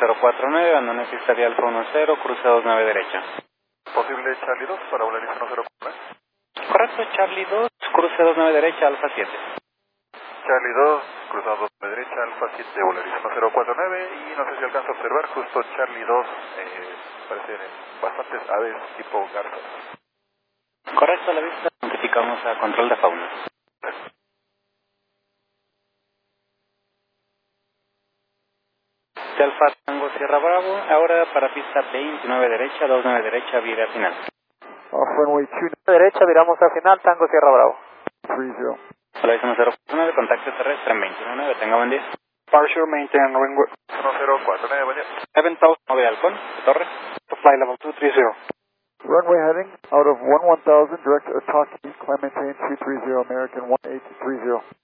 1049, abandono pista vial Alfa 10, cruce 29 derecha. Posible Charlie 2 para Volaris 1049. Correcto, Charlie 2, cruce 29 derecha, Alfa 7. Charlie 2, cruzado 29 derecha, Alfa 7, Volaris 1049, y no sé si alcanza a observar, justo Charlie 2, parecen bastantes aves tipo garza. Correcto, a la vista, notificamos a control de fauna. De Alfa Tango Sierra Bravo, ahora para pista 29 derecha, 29 derecha, vira final. Runway 29 derecha, viramos a final, Tango Sierra Bravo. 30. Volaris 1049, contacto terrestre en 29, tenga buen día. Partial maintain, runway 1049, buen día. 7009 Halcón, Torre. flight level 230. Runway heading out of 1000, direct Otaki, climb maintain 230, American 1830.